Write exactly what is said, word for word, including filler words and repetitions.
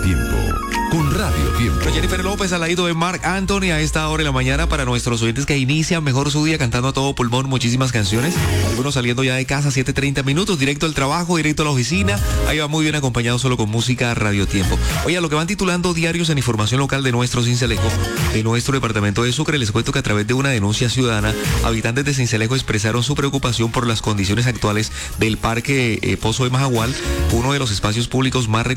Tiempo, con Radio Tiempo. Jennifer López al lado de Marc Anthony a esta hora de la mañana para nuestros oyentes que inician mejor su día cantando a todo pulmón muchísimas canciones. Algunos saliendo ya de casa, siete treinta minutos, directo al trabajo, directo a la oficina. Ahí va muy bien acompañado solo con música Radio Tiempo. Oye, a lo que van titulando diarios en información local de nuestro Sincelejo, de nuestro departamento de Sucre, les cuento que a través de una denuncia ciudadana, habitantes de Sincelejo expresaron su preocupación por las condiciones actuales del Parque eh, Pozo de Majagual, uno de los espacios públicos más reconocidos